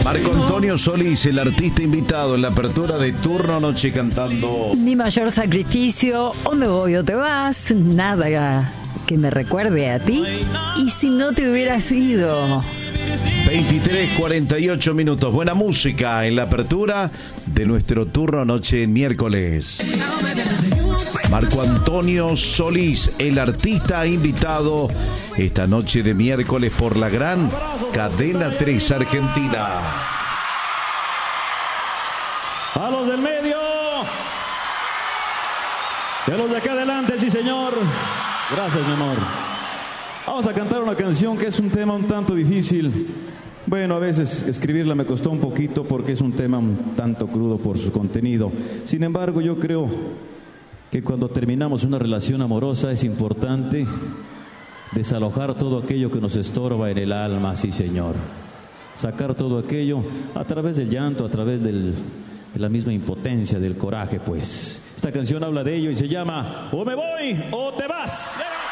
Marco Antonio Solís, el artista invitado en la apertura de Turno Noche cantando Mi mayor sacrificio, o me voy o te vas, nada que me recuerde a ti. Y si no te hubieras ido. 23:48 minutos. Buena música en la apertura de nuestro Turno Noche miércoles. Marco Antonio Solís, el artista invitado esta noche de miércoles por la gran Cadena 3 Argentina. A los del medio. Y a los de acá adelante, sí señor. Gracias, mi amor. Vamos a cantar una canción que es un tema un tanto difícil. Bueno, a veces escribirla me costó un poquito porque es un tema un tanto crudo por su contenido. Sin embargo, yo creo que cuando terminamos una relación amorosa es importante desalojar todo aquello que nos estorba en el alma, sí señor. Sacar todo aquello a través del llanto, a través de la misma impotencia, del coraje, pues. Esta canción habla de ello y se llama O me voy o te vas. ¡Yeah!